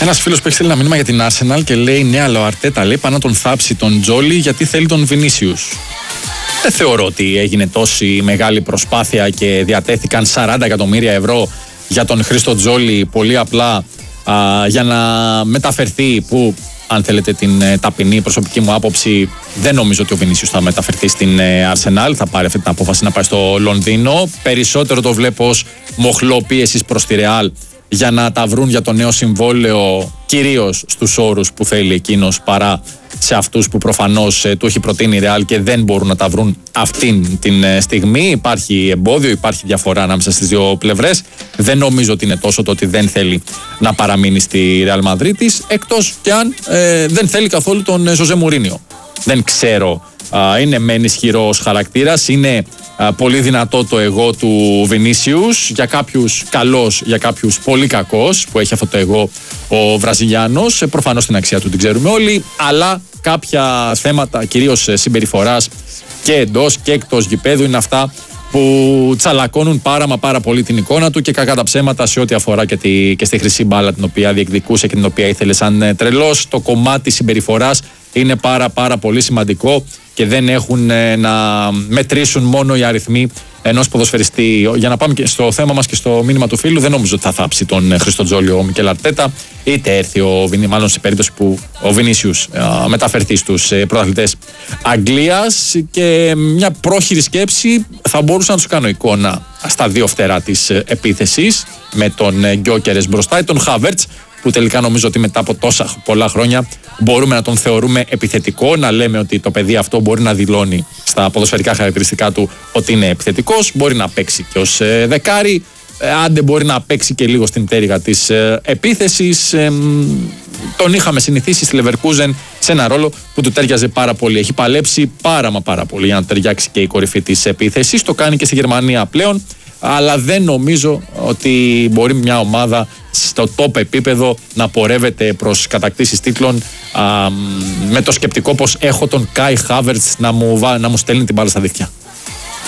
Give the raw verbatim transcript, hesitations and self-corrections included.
Ένας φίλος που έχει στείλει ένα μήνυμα για την Arsenal και λέει: ναι, αλλά ο Αρτέτα λέει πάνω να τον θάψει τον Τζόλι γιατί θέλει τον Βινίσιους. Δεν θεωρώ ότι έγινε τόση μεγάλη προσπάθεια και διατέθηκαν σαράντα εκατομμύρια ευρώ για τον Χρήστο Τζόλι πολύ απλά α, για να μεταφερθεί, που αν θέλετε την ε, ταπεινή προσωπική μου άποψη, δεν νομίζω ότι ο Βινίσιους θα μεταφερθεί στην ε, Arsenal, θα πάρει αυτή την απόφαση να πάει στο Λονδίνο. Περισσότερο το βλέπω ως μοχλό πίεσης προς τη Real για να τα βρουν για το νέο συμβόλαιο, κυρίως στους όρους που θέλει εκείνος, παρά σε αυτούς που προφανώς ε, του έχει προτείνει η Real και δεν μπορούν να τα βρουν αυτήν την ε, στιγμή. Υπάρχει εμπόδιο, υπάρχει διαφορά ανάμεσα στις δύο πλευρές. Δεν νομίζω ότι είναι τόσο το ότι δεν θέλει να παραμείνει στη Real Madrid, εκτός κι αν ε, δεν θέλει καθόλου τον Ζωζέ Μουρίνιο. Δεν ξέρω. Α, είναι μεν ισχυρός χαρακτήρας, είναι α, πολύ δυνατό το εγώ του Βινίσιους, για κάποιους καλός, για κάποιους πολύ κακός, που έχει αυτό το εγώ ο Βραζιλιάνος. Ε, προφανώς την αξία του την ξέρουμε όλοι, αλλά κάποια θέματα κυρίως συμπεριφοράς και εντός και εκτός γηπέδου είναι αυτά που τσαλακώνουν πάρα μα πάρα πολύ την εικόνα του, και κακά τα ψέματα σε ό,τι αφορά και, τη, και στη χρυσή μπάλα την οποία διεκδικούσε και την οποία ήθελε σαν τρελός. Το κομμάτι συμπεριφοράς είναι πάρα πάρα πολύ σημαντικό και δεν έχουν ε, να μετρήσουν μόνο οι αριθμοί ενός ποδοσφαιριστή. Για να πάμε και στο θέμα μας και στο μήνυμα του φίλου, δεν νομίζω ότι θα θάψει τον Χρήστο Τζόλι ο Μικέλ Αρτέτα, είτε έρθει ο Βινί, μάλλον σε περίπτωση που ο Βινίσιους ε, μεταφερθεί στους ε, πρωταθλητές Αγγλίας. Και μια πρόχειρη σκέψη, θα μπορούσα να τους κάνω εικόνα στα δύο φτερά της ε, επίθεσης, με τον ε, Γκιόκερες μπροστά ή τον Χάβερτς, που τελικά νομίζω ότι μετά από τόσα πολλά χρόνια μπορούμε να τον θεωρούμε επιθετικό, να λέμε ότι το παιδί αυτό μπορεί να δηλώνει στα ποδοσφαιρικά χαρακτηριστικά του ότι είναι επιθετικός, μπορεί να παίξει και ως ε, δεκάρι, ε, άντε μπορεί να παίξει και λίγο στην πτέρυγα της ε, επίθεσης. Ε, τον είχαμε συνηθίσει στη Leverkusen σε ένα ρόλο που του τέριαζε πάρα πολύ. Έχει παλέψει πάρα μα πάρα πολύ για να ταιριάξει και η κορυφή της επίθεσης. Το κάνει και στη Γερμανία πλέον, αλλά δεν νομίζω ότι μπορεί μια ομάδα στο top επίπεδο να πορεύεται προς κατακτήσεις τίτλων α, με το σκεπτικό πως έχω τον Κάι Χάβερτς να μου, να μου στέλνει την μπάλα στα δίχτυα.